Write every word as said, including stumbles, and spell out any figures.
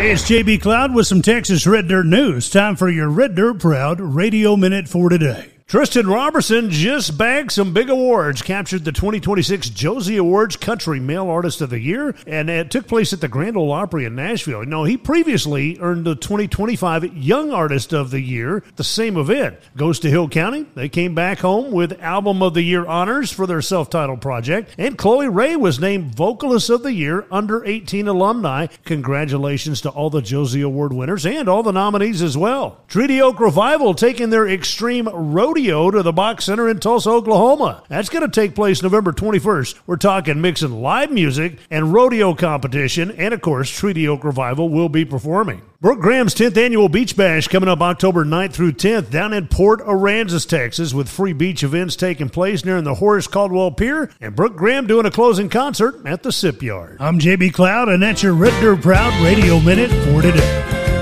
It's J B Cloud with some Texas Red Dirt news. Time for your Red Dirt Proud Radio Minute for today. Tristan Robertson just bagged some big awards, captured the twenty twenty-six Josie Awards Country Male Artist of the Year, and it took place at the Grand Ole Opry in Nashville. No, he previously earned the twenty twenty-five Young Artist of the Year, the same event. Goes to Hill County. They came back home with Album of the Year honors for their self-titled project, and Chloe Ray was named Vocalist of the Year under eighteen alumni. Congratulations to all the Josie Award winners and all the nominees as well. Treaty Oak Revival taking their Extreme Rodeo to the Box Center in Tulsa, Oklahoma. That's going to take place November twenty-first. We're talking mixing live music and rodeo competition, and of course, Treaty Oak Revival will be performing. Brooke Graham's tenth Annual Beach Bash coming up October ninth through tenth down in Port Aransas, Texas, with free beach events taking place near the Horace Caldwell Pier, and Brooke Graham doing a closing concert at the Sip Yard. I'm J B Cloud, and that's your Red Dirt Proud Radio Minute for today.